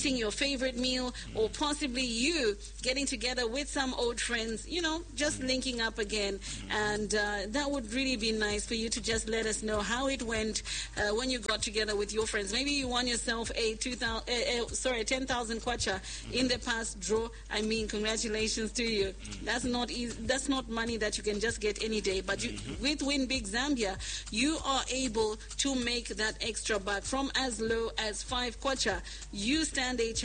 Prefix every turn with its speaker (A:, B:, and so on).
A: eating your favorite meal, or possibly you getting together with some old friends, just linking up again. And that would really be nice for you to just let us know how it went when you got together with your friends. Maybe you won yourself a 10,000 kwacha in the past draw. I mean, congratulations to you. That's not easy. That's not money that you can just get any day. But with Win Big Zambia, you are able to make that extra buck from as low as 5 kwacha. You stand a chance